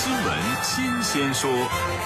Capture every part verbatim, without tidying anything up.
新闻新鲜说。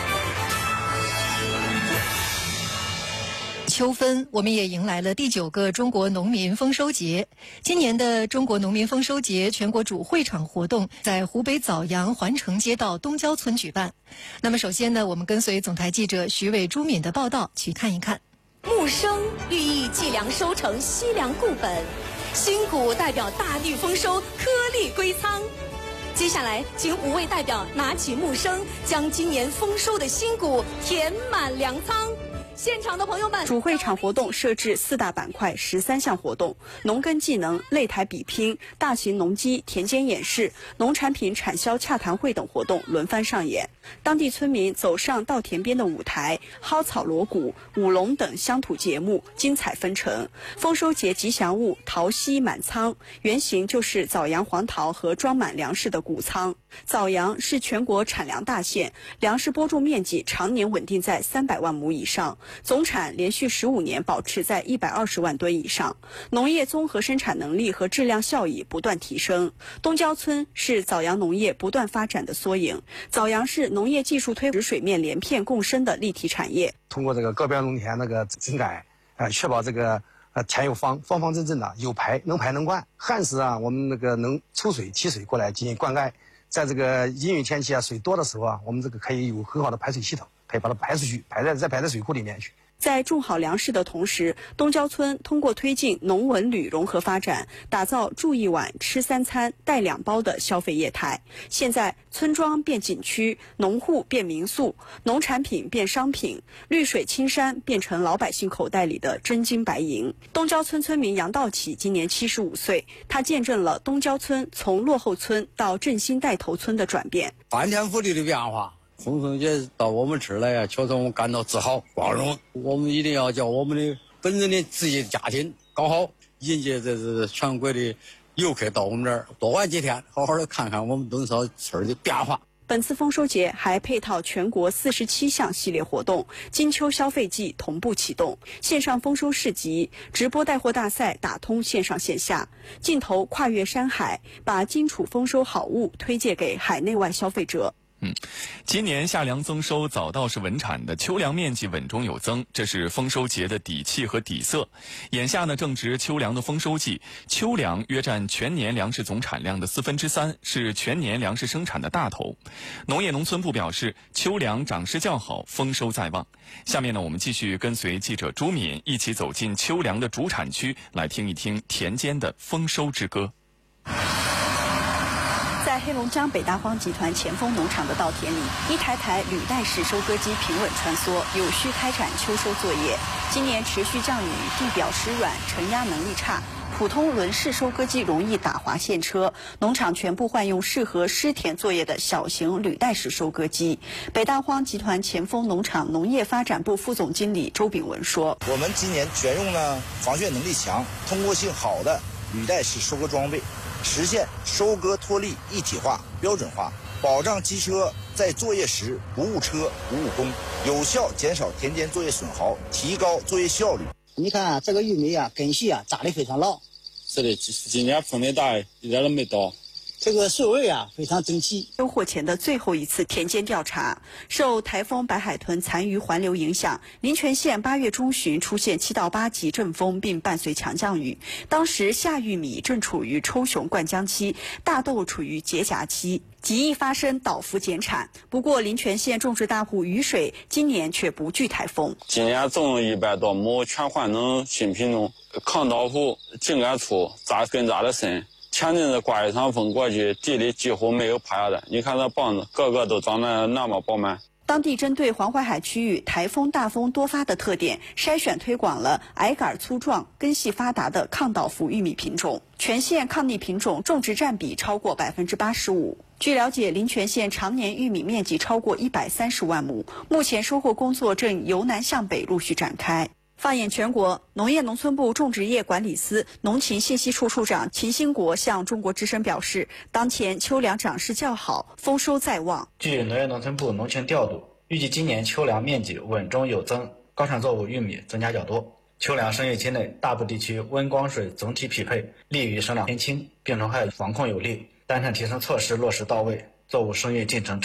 秋分，我们也迎来了第九个中国农民丰收节。今年的中国农民丰收节全国主会场活动在湖北枣阳环城街道东郊村举办。那么首先呢，我们跟随总台记者徐伟、朱敏的报道去看一看。 木生寓意计量收成惜粮固本，新谷代表大地丰收颗粒归仓。接下来，请五位代表拿起木生，将今年丰收的新谷填满粮仓。现场的朋友们， 主会场活动设置四大板块，十三项活动：农耕技能、擂台比拼、大型农机田间演示、农产品产销洽谈会等活动轮番上演。当地村民走上稻田边的舞台，蒿草锣鼓、舞龙等乡土节目精彩纷呈。丰收节吉祥物桃溪满仓，原型就是枣阳黄桃和装满粮食的谷仓。枣阳是全国产粮大县，粮食播种面积常年稳定在三百万亩以上，总产连续十五年保持在一百二十万吨以上，农业综合生产能力和质量效益不断提升。东郊村是枣阳农业不断发展的缩影。枣阳是农业技术推使水面连片共生的立体产业。 通过这个高标农田那个整改，呃，确保这个呃田有方，方方正正的，有排能排能灌。旱时啊，我们那个能抽水提水过来进行灌溉。在这个阴雨天气啊，水多的时候啊，我们这个可以有很好的排水系统，可以把它排出去，排在再排在水库里面去。 在种好粮食的同时，东郊村通过推进农文旅融合发展，打造住一晚吃三餐带两包的消费业态。现在村庄变景区，农户变民宿，农产品变商品，绿水青山变成老百姓口袋里的真金白银。东郊村村民杨道启今年七十五岁，他见证了东郊村从落后村到振兴带头村的转变， 翻天覆地的变化。丰收节到我们这儿来呀，确实我们感到自豪、光荣。我们一定要叫我们的本人的自己的家庭搞好，迎接这这全国的游客到我们这儿多玩几天，好好的看看我们东郊村的变化。 本次丰收节还配套全国四十七项系列活动，金秋消费季同步启动，线上丰收市集、直播带货大赛打通线上线下，镜头跨越山海，把荆楚丰收好物推介给海内外消费者。 嗯，今年夏粮增收，早稻是稳产的，秋粮面积稳中有增，这是丰收节的底气和底色。眼下呢，正值秋粮的丰收季，秋粮约占全年粮食总产量的四分之三，是全年粮食生产的大头。农业农村部表示，秋粮长势较好，丰收在望。下面呢，我们继续跟随记者朱敏一起走进秋粮的主产区，来听一听田间的丰收之歌。 在黑龙江北大荒集团前锋农场的稻田里，一台台履带式收割机平稳穿梭，有序开展秋收作业。今年持续降雨，地表湿软，承压能力差，普通轮式收割机容易打滑陷车，农场全部换用适合湿田作业的小型履带式收割机。北大荒集团前锋农场农业发展部副总经理周炳文说：“ 我们今年选用了防眩能力强、通过性好的履带式收割装备。”实现收割脱粒一体化、标准化，保障机车在作业时不误车、不误工，有效减少田间作业损耗，提高作业效率。 你看、啊、这个玉米啊，根系啊扎得非常牢。 是的，今年风力大，一点都没倒。 这个穗味啊非常整齐。 收获前的最后一次田间调查，受台风白海豚残余环流影响，临泉县八月中旬出现七到八级阵风，并伴随强降雨。当时夏玉米正处于抽熊灌浆期，大豆处于结荚期，极易发生倒伏减产。不过临泉县种植大户雨水今年却不惧台风。 今年种了一百多亩全换成新品种，抗倒伏、茎干粗、扎根扎得深。前阵子刮一场风过去，地里几乎没有趴下的。你看那棒子，个个都长得那么饱满。 当地针对黄淮海区域台风大风多发的特点，筛选推广了矮杆粗壮、根系发达的抗倒伏玉米品种。全县抗逆品种种植占比超过百分之八十五。据了解，临泉县常年玉米面积超过一百三十万亩，目前收获工作正由南向北陆续展开。放眼全国，农业农村部种植业管理司农禽信息处处长秦兴国向中国之声表示，当前秋粮长势较好，丰收在望。 据农业农村部农情调度，预计今年秋粮面积稳中有增，高产作物玉米增加较多。秋粮生育期内，大部地区温光水总体匹配，利于生长偏轻，病虫害防控有力，单产提升措施落实到位，作物生育进程正